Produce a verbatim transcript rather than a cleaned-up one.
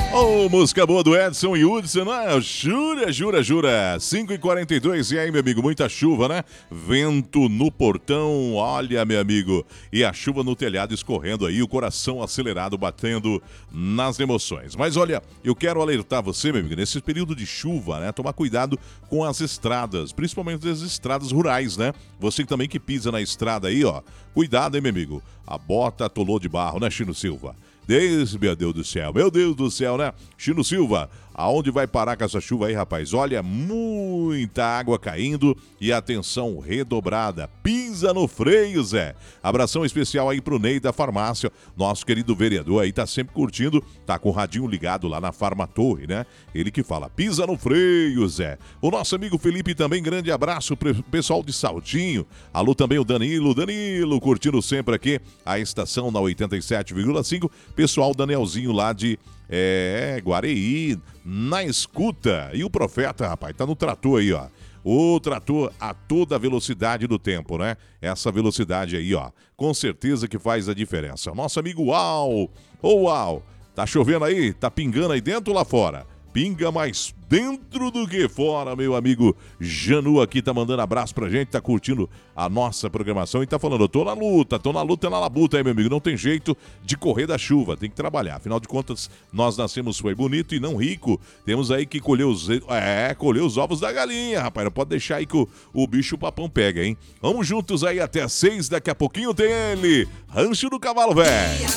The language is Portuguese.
Ô, oh, música boa do Edson e Hudson, né? Jura, jura, jura. cinco e quarenta e dois, e aí, meu amigo, muita chuva, né? Vento no portão, olha, meu amigo. E a chuva no telhado escorrendo aí, o coração acelerado, batendo nas emoções. Mas olha, eu quero alertar você, meu amigo, nesse período de chuva, né? Tomar cuidado com as estradas, principalmente as estradas rurais, né? Você também que pisa na estrada aí, ó. Cuidado, hein, meu amigo. A bota atolou de barro, né, Chino Silva? Deus, meu Deus do céu, meu Deus do céu, né? Chino Silva, aonde vai parar com essa chuva aí, rapaz? Olha, muita água caindo e atenção redobrada. Pisa no freio, Zé. Abração especial aí pro Ney da farmácia. Nosso querido vereador aí tá sempre curtindo, tá com o radinho ligado lá na Farma Torre, né? Ele que fala, pisa no freio, Zé. O nosso amigo Felipe também, grande abraço pro pessoal de Saltinho. Alô também o Danilo, Danilo, curtindo sempre aqui a estação na oitenta e sete vírgula cinco. Pessoal Danielzinho lá de é, Guareí, na escuta. E o Profeta, rapaz, tá no trator aí, ó. O trator a toda a velocidade do tempo, né? Essa velocidade aí, ó. Com certeza que faz a diferença. Nosso amigo Uau! Ô, Uau! Tá chovendo aí? Tá pingando aí dentro ou lá fora? Pinga mais dentro do que fora, meu amigo Janu aqui tá mandando abraço pra gente, tá curtindo a nossa programação e tá falando, eu tô na luta, tô na luta, na labuta aí, meu amigo, não tem jeito de correr da chuva, tem que trabalhar, afinal de contas, nós nascemos foi bonito e não rico, temos aí que colher os, é, colher os ovos da galinha, rapaz, não pode deixar aí que o, o bicho o papão pega, hein? Vamos juntos aí até às seis, daqui a pouquinho tem ele, Rancho do Cavalo Velho.